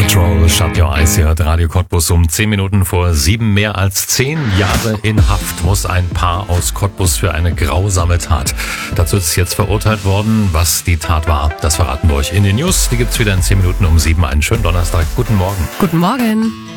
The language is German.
Patrol, Shut Your Eyes, hier hört Radio Cottbus um 10 Minuten vor 7. Mehr als 10 Jahre in Haft muss ein Paar aus Cottbus für eine grausame Tat. Dazu ist jetzt verurteilt worden. Was die Tat war, das verraten wir euch in den News. Die gibt's wieder in 10 Minuten um 7. Einen schönen Donnerstag. Guten Morgen. Guten Morgen.